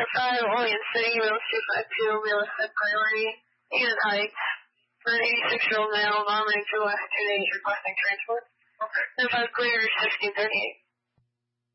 5, Olean City, Wheels 252, Wheels priority, Unit Heights, for an 86-year-old male, vomiting for the last 2 days, requesting transport. Okay. And 5 clear, 1638.